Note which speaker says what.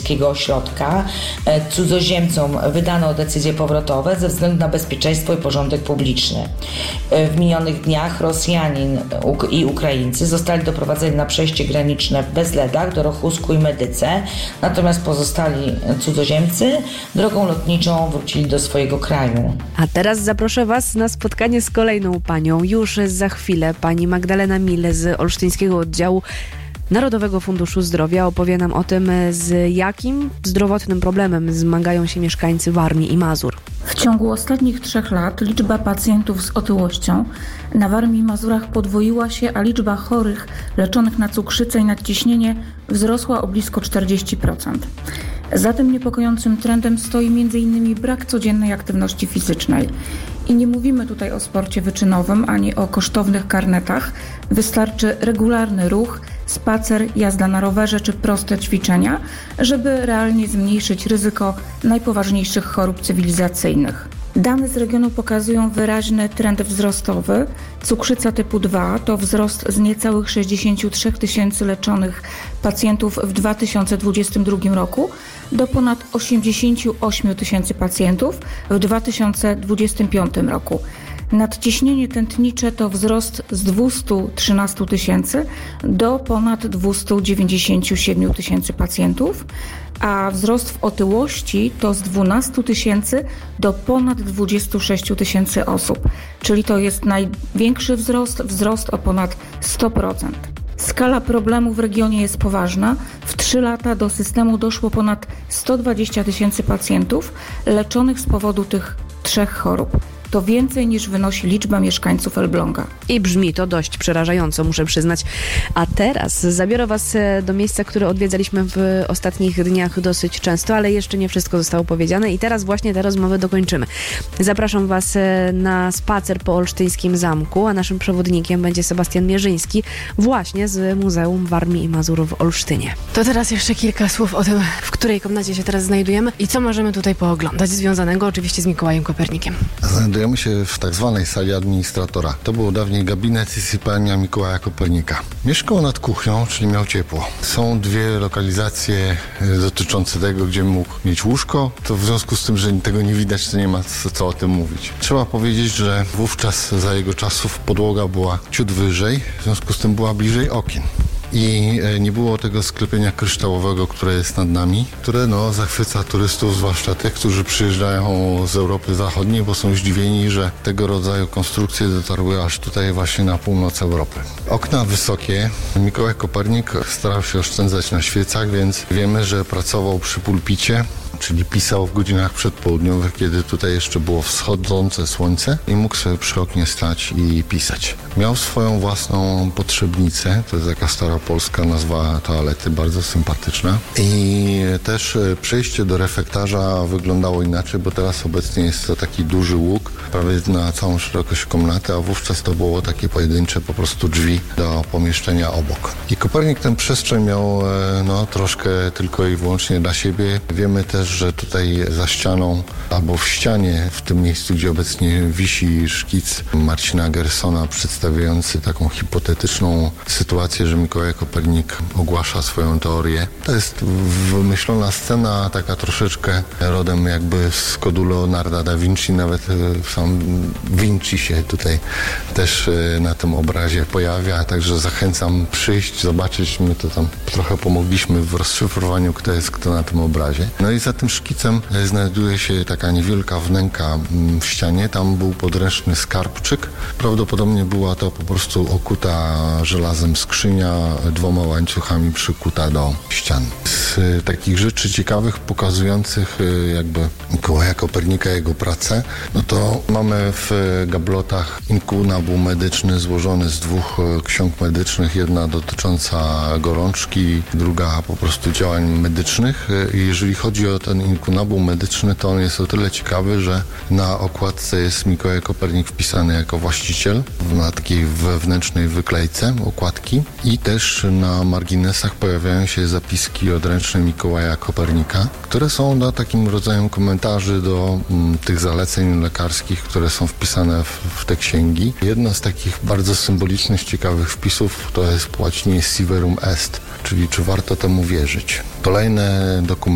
Speaker 1: Olsztyńskiego Ośrodka. Cudzoziemcom wydano decyzje powrotowe ze względu na bezpieczeństwo i porządek publiczny. W minionych dniach Rosjanin i Ukraińcy zostali doprowadzeni na przejście graniczne w Bezledach, Dorochusku i Medyce, natomiast pozostali cudzoziemcy drogą lotniczą wrócili do swojego kraju.
Speaker 2: A teraz zaproszę Was na spotkanie z kolejną panią. Już za chwilę pani Magdalena Mil z Olsztyńskiego Oddziału Narodowego Funduszu Zdrowia opowie nam o tym, z jakim zdrowotnym problemem zmagają się mieszkańcy Warmii i Mazur.
Speaker 3: W ciągu ostatnich 3 lat liczba pacjentów z otyłością na Warmii i Mazurach podwoiła się, a liczba chorych leczonych na cukrzycę i nadciśnienie wzrosła o blisko 40%. Za tym niepokojącym trendem stoi m.in. brak codziennej aktywności fizycznej. I nie mówimy tutaj o sporcie wyczynowym ani o kosztownych karnetach. Wystarczy regularny ruch, spacer, jazda na rowerze czy proste ćwiczenia, żeby realnie zmniejszyć ryzyko najpoważniejszych chorób cywilizacyjnych. Dane z regionu pokazują wyraźny trend wzrostowy. Cukrzyca typu 2 to wzrost z niecałych 63 tysięcy leczonych pacjentów w 2022 roku do ponad 88 tysięcy pacjentów w 2025 roku. Nadciśnienie tętnicze to wzrost z 213 tysięcy do ponad 297 tysięcy pacjentów, a wzrost w otyłości to z 12 tysięcy do ponad 26 tysięcy osób, czyli to jest największy wzrost o ponad 100%. Skala problemu w regionie jest poważna. W 3 lata do systemu doszło ponad 120 tysięcy pacjentów leczonych z powodu tych 3 chorób. To więcej niż wynosi liczba mieszkańców Elbląga.
Speaker 2: I brzmi to dość przerażająco, muszę przyznać. A teraz zabiorę Was do miejsca, które odwiedzaliśmy w ostatnich dniach dosyć często, ale jeszcze nie wszystko zostało powiedziane i teraz właśnie tę rozmowę dokończymy. Zapraszam Was na spacer po Olsztyńskim Zamku, a naszym przewodnikiem będzie Sebastian Mierzyński właśnie z Muzeum Warmii i Mazur w Olsztynie. To teraz jeszcze kilka słów o tym, w której komnacie się teraz znajdujemy i co możemy tutaj pooglądać, związanego oczywiście z Mikołajem Kopernikiem.
Speaker 4: Znajdujemy się w tak zwanej sali administratora. To był dawniej gabinet i sypialnia Mikołaja Kopernika. Mieszkał nad kuchnią, czyli miał ciepło. Są 2 lokalizacje dotyczące tego, gdzie mógł mieć łóżko. To w związku z tym, że tego nie widać, to nie ma co o tym mówić. Trzeba powiedzieć, że wówczas za jego czasów podłoga była ciut wyżej, w związku z tym była bliżej okien. I nie było tego sklepienia kryształowego, które jest nad nami, które zachwyca turystów, zwłaszcza tych, którzy przyjeżdżają z Europy Zachodniej, bo są zdziwieni, że tego rodzaju konstrukcje dotarły aż tutaj właśnie na północ Europy. Okna wysokie. Mikołaj Kopernik starał się oszczędzać na świecach, więc wiemy, że pracował przy pulpicie, czyli pisał w godzinach przedpołudniowych, kiedy tutaj jeszcze było wschodzące słońce i mógł sobie przy oknie stać i pisać. Miał swoją własną potrzebnicę, to jest taka stara polska nazwa toalety, bardzo sympatyczna. I też przejście do refektarza wyglądało inaczej, bo teraz obecnie jest to taki duży łuk, prawie na całą szerokość komnaty, a wówczas to było takie pojedyncze po prostu drzwi do pomieszczenia obok. I Kopernik tę przestrzeń miał troszkę tylko i wyłącznie dla siebie. Wiemy też, że tutaj za ścianą albo w ścianie, w tym miejscu, gdzie obecnie wisi szkic Marcina Gersona przedstawiający taką hipotetyczną sytuację, że Mikołaj Kopernik ogłasza swoją teorię. To jest wymyślona scena, taka troszeczkę rodem jakby z kodu Leonarda da Vinci, nawet sam Vinci się tutaj też na tym obrazie pojawia, także zachęcam przyjść, zobaczyć. My to tam trochę pomogliśmy w rozszyfrowaniu, kto jest kto na tym obrazie. No i za tym szkicem znajduje się taka niewielka wnęka w ścianie. Tam był podręczny skarbczyk. Prawdopodobnie była to po prostu okuta żelazem skrzynia, 2 łańcuchami przykuta do ścian. Z takich rzeczy ciekawych, pokazujących jakby Mikołaja Kopernika, jego pracę, to mamy w gablotach inkunabul medyczny złożony z 2 ksiąg medycznych. Jedna dotycząca gorączki, druga po prostu działań medycznych. Jeżeli chodzi o ten inkunabul medyczny, to on jest o tyle ciekawy, że na okładce jest Mikołaj Kopernik wpisany jako właściciel na takiej wewnętrznej wyklejce okładki i też na marginesach pojawiają się zapiski odręczne Mikołaja Kopernika, które są takim rodzajem komentarzy do tych zaleceń lekarskich, które są wpisane w te księgi. Jedna z takich bardzo symbolicznych, ciekawych wpisów to jest po łacinie Siverum Est, czyli czy warto temu wierzyć. Kolejne dokumenty